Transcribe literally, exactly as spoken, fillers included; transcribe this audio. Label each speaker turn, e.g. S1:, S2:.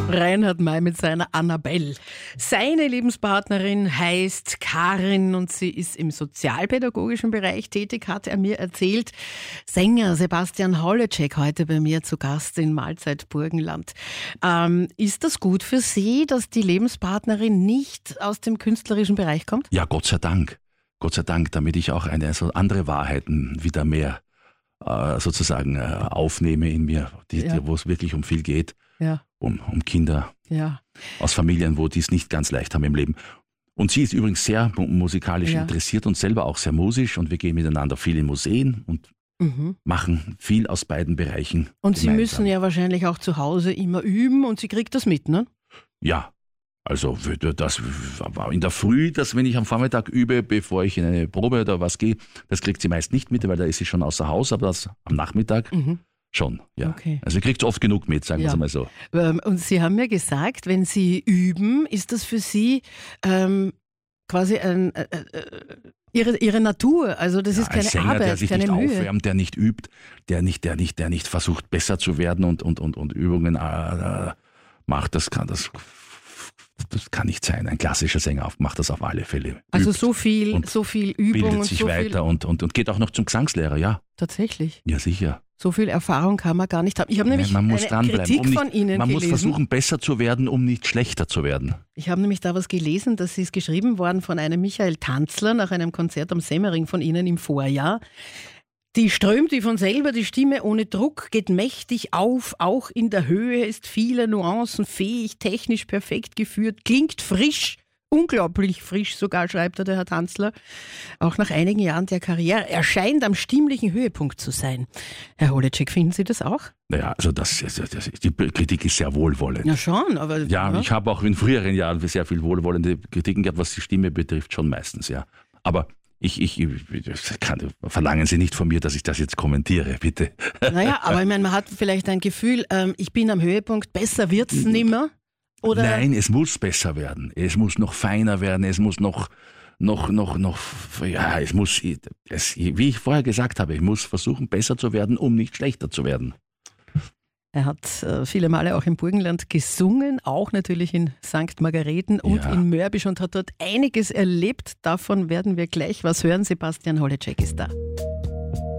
S1: Reinhard May mit seiner Annabelle. Seine Lebenspartnerin heißt Karin und sie ist im sozialpädagogischen Bereich tätig, hat er mir erzählt. Sänger Sebastian Holleczek heute bei mir zu Gast in Mahlzeit Burgenland. Ähm, ist das gut für Sie, dass die Lebenspartnerin nicht aus dem künstlerischen Bereich kommt?
S2: Ja, Gott sei Dank. Gott sei Dank, damit ich auch eine so andere Wahrheiten wieder mehr äh, sozusagen äh, aufnehme in mir, die,
S1: Ja.
S2: die, wo es wirklich um viel geht,
S1: Ja,
S2: um, um Kinder
S1: ja.
S2: aus Familien, wo die es nicht ganz leicht haben im Leben. Und sie ist übrigens sehr mu- musikalisch
S1: Ja.
S2: interessiert und selber auch sehr musisch und wir gehen miteinander viel in Museen und
S1: Mhm.
S2: machen viel aus beiden Bereichen.
S1: Und Sie
S2: gemeinsam.
S1: müssen ja wahrscheinlich auch zu Hause immer üben und sie kriegt das mit, ne?
S2: Ja, also das war in der Früh, dass wenn ich am Vormittag übe, bevor ich in eine Probe oder was gehe, das kriegt sie meist nicht mit, weil da ist sie schon außer Haus, aber das am Nachmittag
S1: Mhm.
S2: schon. Ja.
S1: Okay.
S2: Also sie kriegt oft genug mit, sagen wir
S1: Ja.
S2: es mal so.
S1: Ähm, Und Sie haben mir gesagt, wenn Sie üben, ist das für Sie ähm, quasi ein, äh, äh, ihre, ihre Natur. Also das
S2: Ja,
S1: ist
S2: ein
S1: keine
S2: Sänger,
S1: Arbeit,
S2: der sich
S1: keine
S2: nicht
S1: Mühe.
S2: aufwärmt, der nicht übt, der nicht, der nicht, der nicht versucht besser zu werden und, und, und, und Übungen äh, macht, das kann das. Das kann nicht sein. Ein klassischer Sänger macht das auf alle Fälle.
S1: Also
S2: Übt
S1: so viel,
S2: und
S1: so viel Übung
S2: bildet
S1: und
S2: sich
S1: so
S2: weiter
S1: viel.
S2: und, und, und geht auch noch zum Gesangslehrer, ja.
S1: Tatsächlich.
S2: Ja, sicher.
S1: So viel Erfahrung kann man gar nicht haben. Ich habe nämlich
S2: man muss
S1: eine
S2: dranbleiben.
S1: Kritik
S2: Um nicht,
S1: von Ihnen
S2: man muss
S1: gelesen.
S2: versuchen, besser zu werden, um nicht schlechter zu werden.
S1: Ich habe nämlich da was gelesen, das ist geschrieben worden von einem Michael Tanzler nach einem Konzert am Semmering von Ihnen im Vorjahr. Die strömt wie von selber, die Stimme ohne Druck, geht mächtig auf, auch in der Höhe, ist viele Nuancen fähig, technisch perfekt geführt, klingt frisch, unglaublich frisch sogar, schreibt er, der Herr Tanzler. Auch nach einigen Jahren der Karriere, er scheint am stimmlichen Höhepunkt zu sein. Herr Holleczek, finden Sie das auch?
S2: Naja, also das, das, das, die Kritik ist sehr wohlwollend.
S1: Ja schon, aber...
S2: Ja, ich habe auch in früheren Jahren sehr viel wohlwollende Kritiken gehabt, was die Stimme betrifft, schon meistens, ja. Aber ich, ich, das kann, verlangen Sie nicht von mir, dass ich das jetzt kommentiere, bitte.
S1: Naja, aber ich meine, man hat vielleicht ein Gefühl, ähm, ich bin am Höhepunkt, besser wird's nimmer. Oder?
S2: Nein, es muss besser werden. Es muss noch feiner werden. Es muss noch, noch, noch, noch, ja, es muss, es, wie ich vorher gesagt habe, ich muss versuchen, besser zu werden, um nicht schlechter zu werden.
S1: Er hat äh, viele Male auch im Burgenland gesungen, auch natürlich in Sankt Margareten und
S2: Ja.
S1: in Mörbisch und hat dort einiges erlebt. Davon werden wir gleich was hören. Sebastian Holleczek ist da.